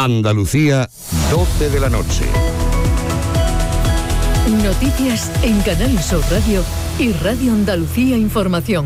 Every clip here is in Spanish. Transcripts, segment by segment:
Andalucía, 12 de la noche. Noticias en Canal Sur Radio y Radio Andalucía Información.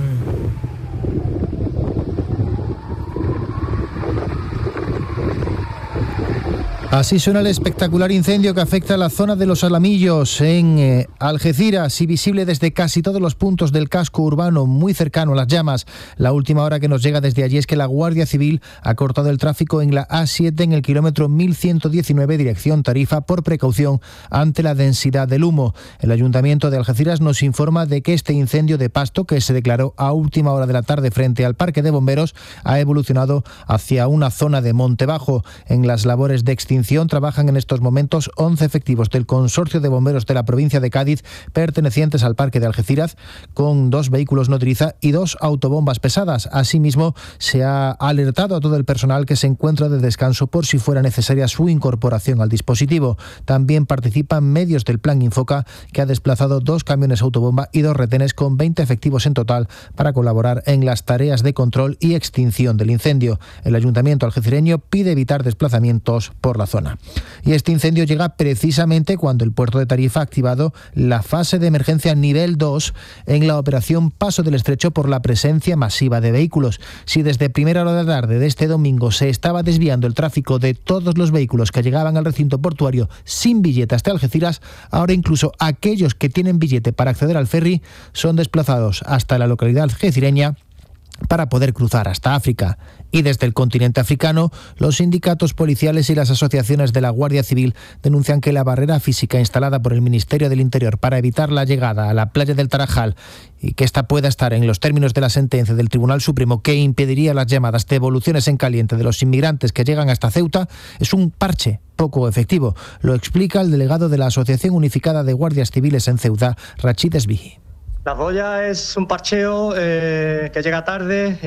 Así suena el espectacular incendio que afecta a la zona de Los Alamillos en Algeciras y visible desde casi todos los puntos del casco urbano, muy cercano a las llamas. La última hora que nos llega desde allí es que la Guardia Civil ha cortado el tráfico en la A7 en el kilómetro 1119 dirección Tarifa por precaución ante la densidad del humo. El Ayuntamiento de Algeciras nos informa de que este incendio de pasto, que se declaró a última hora de la tarde frente al Parque de Bomberos, ha evolucionado hacia una zona de monte bajo. En las labores de extinción trabajan en estos momentos 11 efectivos del Consorcio de Bomberos de la provincia de Cádiz pertenecientes al Parque de Algeciras, con 2 vehículos nodriza y 2 autobombas pesadas. Asimismo, se ha alertado a todo el personal que se encuentra de descanso por si fuera necesaria su incorporación al dispositivo. También participan medios del Plan Infoca, que ha desplazado 2 camiones autobomba y 2 retenes con 20 efectivos en total para colaborar en las tareas de control y extinción del incendio. El Ayuntamiento algecireño pide evitar desplazamientos por la zona. Y este incendio llega precisamente cuando el puerto de Tarifa ha activado la fase de emergencia nivel 2 en la operación Paso del Estrecho por la presencia masiva de vehículos. Si desde primera hora de la tarde de este domingo se estaba desviando el tráfico de todos los vehículos que llegaban al recinto portuario sin billete hasta Algeciras, ahora incluso aquellos que tienen billete para acceder al ferry son desplazados hasta la localidad algecireña para poder cruzar hasta África. Y desde el continente africano, los sindicatos policiales y las asociaciones de la Guardia Civil denuncian que la barrera física instalada por el Ministerio del Interior para evitar la llegada a la playa del Tarajal y que ésta pueda estar en los términos de la sentencia del Tribunal Supremo que impediría las llamadas devoluciones en caliente de los inmigrantes que llegan hasta Ceuta, es un parche poco efectivo. Lo explica el delegado de la Asociación Unificada de Guardias Civiles en Ceuta, Rachid Esbiji. La boya es un parcheo que llega tarde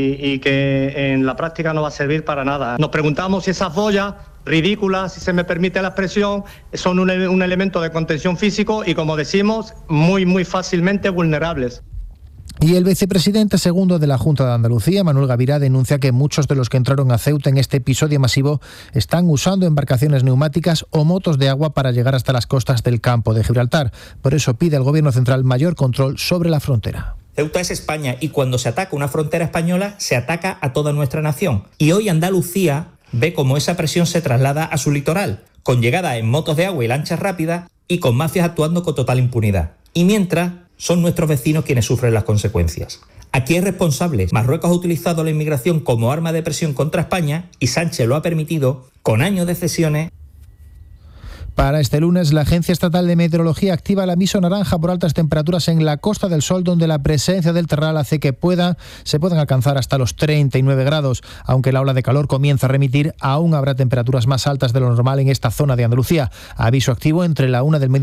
y que en la práctica no va a servir para nada. Nos preguntamos si esas boyas ridículas, si se me permite la expresión, son un elemento de contención físico y, como decimos, muy fácilmente vulnerables. Y el vicepresidente segundo de la Junta de Andalucía, Manuel Gavirá, denuncia que muchos de los que entraron a Ceuta en este episodio masivo están usando embarcaciones neumáticas o motos de agua para llegar hasta las costas del campo de Gibraltar. Por eso pide al Gobierno central mayor control sobre la frontera. Ceuta es España y cuando se ataca una frontera española, se ataca a toda nuestra nación. Y hoy Andalucía ve cómo esa presión se traslada a su litoral, con llegada en motos de agua y lanchas rápidas y con mafias actuando con total impunidad. Y mientras, son nuestros vecinos quienes sufren las consecuencias. Aquí hay responsables. Marruecos ha utilizado la inmigración como arma de presión contra España y Sánchez lo ha permitido con años de cesiones. Para este lunes, la Agencia Estatal de Meteorología activa el aviso naranja por altas temperaturas en la Costa del Sol, donde la presencia del terral hace que se puedan alcanzar hasta los 39 grados. Aunque la ola de calor comienza a remitir, aún habrá temperaturas más altas de lo normal en esta zona de Andalucía. Aviso activo entre la 1 del mediodía